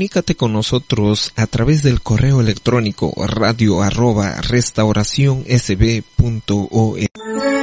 Comunícate con nosotros a través del correo electrónico radio@restauracionsb.org.